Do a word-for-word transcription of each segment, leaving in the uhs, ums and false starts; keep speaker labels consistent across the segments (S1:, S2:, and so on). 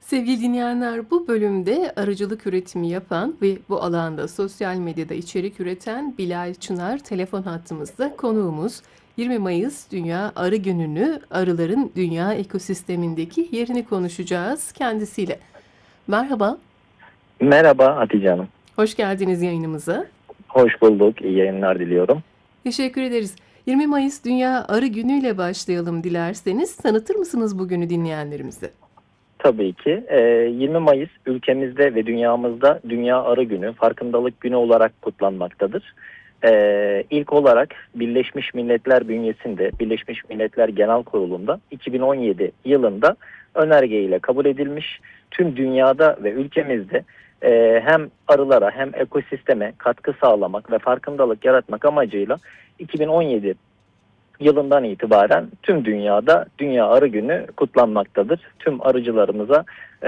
S1: Sevgili dinleyenler, bu bölümde arıcılık üretimi yapan ve bu alanda sosyal medyada içerik üreten Bilal Çınar telefon hattımızda konuğumuz. yirmi Mayıs Dünya Arı Günü'nü, arıların dünya ekosistemindeki yerini konuşacağız kendisiyle. Merhaba,
S2: Merhaba Hatice Hanım.
S1: hoş geldiniz yayınımıza.
S2: Hoş bulduk. İyi yayınlar diliyorum.
S1: Teşekkür ederiz. yirmi Mayıs Dünya Arı Günü ile başlayalım dilerseniz. Tanıtır mısınız bugünü dinleyenlerimize?
S2: Tabii ki e, yirmi Mayıs ülkemizde ve dünyamızda Dünya Arı Günü, Farkındalık Günü olarak kutlanmaktadır. E, ilk olarak Birleşmiş Milletler bünyesinde, Birleşmiş Milletler Genel Kurulu'nda iki bin on yedi yılında önergeyle kabul edilmiş. Tüm dünyada ve ülkemizde e, hem arılara hem ekosisteme katkı sağlamak ve farkındalık yaratmak amacıyla iki bin on yedi yılından itibaren tüm dünyada Dünya Arı Günü kutlanmaktadır. Tüm arıcılarımıza e,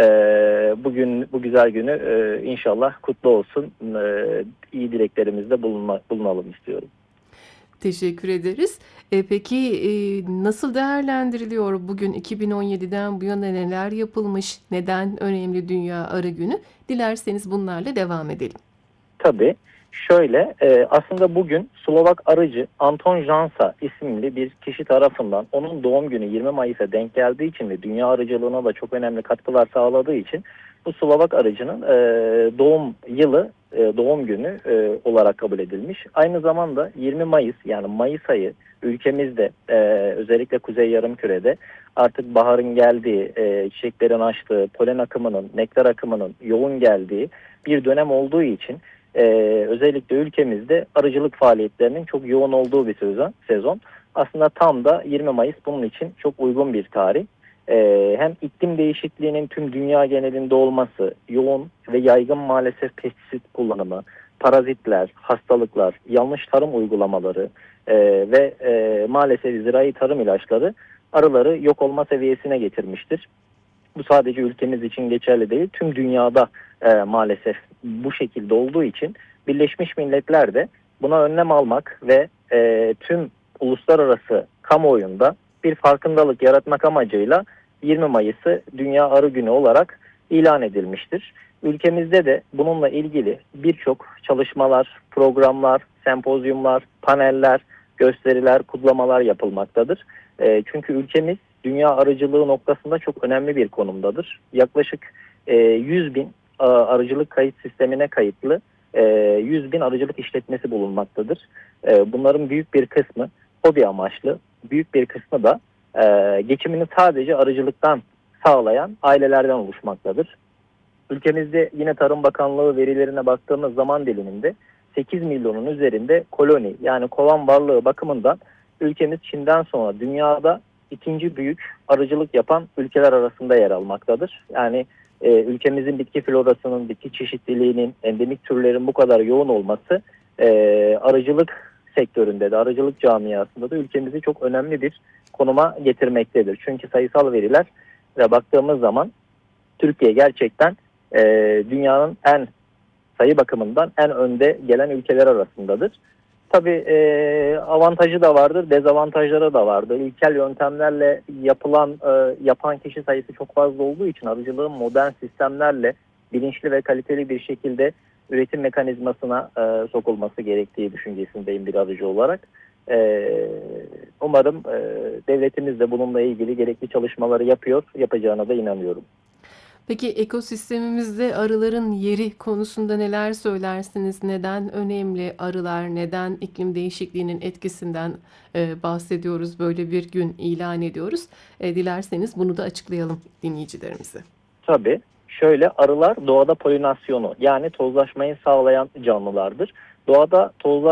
S2: bugün bu güzel günü e, inşallah kutlu olsun. E, iyi dileklerimizde bulunma, bulunalım istiyorum.
S1: Teşekkür ederiz. E, peki e, nasıl değerlendiriliyor bugün iki bin on yediden bu yana neler yapılmış? Neden önemli Dünya Arı Günü? Dilerseniz bunlarla devam edelim.
S2: Tabii. Şöyle e, aslında bugün Slovak arıcı Anton Jansa isimli bir kişi tarafından onun doğum günü yirmi Mayıs'a denk geldiği için ve dünya arıcılığına da çok önemli katkılar sağladığı için bu Slovak arıcının e, doğum yılı e, doğum günü e, olarak kabul edilmiş. Aynı zamanda yirmi Mayıs yani Mayıs ayı ülkemizde e, özellikle Kuzey Yarımküre'de artık baharın geldiği, e, çiçeklerin açtığı, polen akımının, nektar akımının yoğun geldiği bir dönem olduğu için Ee, özellikle ülkemizde arıcılık faaliyetlerinin çok yoğun olduğu bir sezon. sezon. Aslında tam da yirmi Mayıs bunun için çok uygun bir tarih. Ee, hem iklim değişikliğinin tüm dünya genelinde olması, yoğun ve yaygın maalesef pestisit kullanımı, parazitler, hastalıklar, yanlış tarım uygulamaları e, ve e, maalesef zirai tarım ilaçları arıları yok olma seviyesine getirmiştir. Bu sadece ülkemiz için geçerli değil. Tüm dünyada e, maalesef bu şekilde olduğu için Birleşmiş Milletler de buna önlem almak ve e, tüm uluslararası kamuoyunda bir farkındalık yaratmak amacıyla yirmi Mayıs'ı Dünya Arı Günü olarak ilan edilmiştir. Ülkemizde de bununla ilgili birçok çalışmalar, programlar, sempozyumlar, paneller, gösteriler, kutlamalar yapılmaktadır. E, çünkü ülkemiz dünya arıcılığı noktasında çok önemli bir konumdadır. Yaklaşık e, yüz bin a, arıcılık kayıt sistemine kayıtlı e, yüz bin arıcılık işletmesi bulunmaktadır. E, bunların büyük bir kısmı hobi amaçlı, büyük bir kısmı da e, geçimini sadece arıcılıktan sağlayan ailelerden oluşmaktadır. Ülkemizde yine Tarım Bakanlığı verilerine baktığımız zaman diliminde sekiz milyonun üzerinde koloni yani kovan varlığı bakımından ülkemiz Çin'den sonra dünyada ikinci büyük arıcılık yapan ülkeler arasında yer almaktadır. Yani e, ülkemizin bitki florasının, bitki çeşitliliğinin, endemik türlerin bu kadar yoğun olması e, arıcılık sektöründe de, arıcılık camiasında da ülkemizi çok önemli bir konuma getirmektedir. Çünkü sayısal verilere baktığımız zaman Türkiye gerçekten e, dünyanın en sayı bakımından en önde gelen ülkeler arasındadır. Tabii e, avantajı da vardır, dezavantajları da vardır. İlkel yöntemlerle yapılan e, yapan kişi sayısı çok fazla olduğu için arıcılığın modern sistemlerle bilinçli ve kaliteli bir şekilde üretim mekanizmasına e, sokulması gerektiği düşüncesindeyim bir arıcı olarak. E, umarım e, devletimiz de bununla ilgili gerekli çalışmaları yapıyor, yapacağına da inanıyorum.
S1: Peki ekosistemimizde arıların yeri konusunda neler söylersiniz? Neden önemli arılar? Neden iklim değişikliğinin etkisinden e, bahsediyoruz? Böyle bir gün ilan ediyoruz. E, dilerseniz bunu da açıklayalım dinleyicilerimize.
S2: Tabii. Şöyle arılar doğada polinasyonu yani tozlaşmayı sağlayan canlılardır. Doğada tozlar